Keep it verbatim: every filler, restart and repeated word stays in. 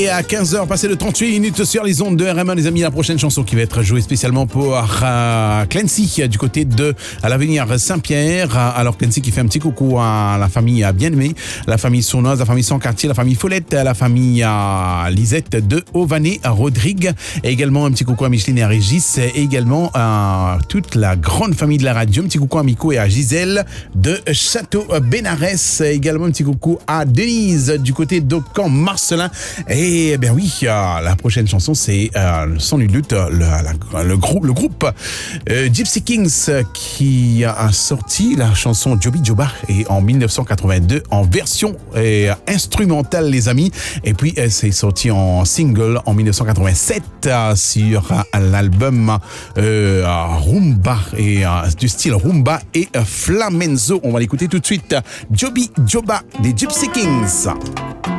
Et à quinze heures, passé de trente-huit minutes sur les ondes de R M un, les amis, la prochaine chanson qui va être jouée spécialement pour euh, Clancy du côté de à l'avenir Saint-Pierre. Alors Clancy qui fait un petit coucou à la famille bien-aimée, la famille Sournoise, la famille Sancartier, la famille Follette, la famille euh, Lisette de Ované, Rodrigue. Et également un petit coucou à Micheline et à Régis. Et également à toute la grande famille de la radio. Un petit coucou à Miko et à Gisèle de Château-Bénarès. Également un petit coucou à Denise du côté de Caen-Marcelin. Et bien oui, euh, la prochaine chanson, c'est euh, sans nul doute le, la, le, groupe, le groupe euh, Gypsy Kings qui a sorti la chanson Joby Joba et en dix-neuf cent quatre-vingt-deux en version euh, instrumentale, les amis. Et puis euh, c'est sorti en single en dix-neuf cent quatre-vingt-sept euh, sur euh, l'album euh, Rumba et euh, du style Rumba et euh, Flamenzo. On va l'écouter tout de suite. Joby Joba des Gypsy Kings.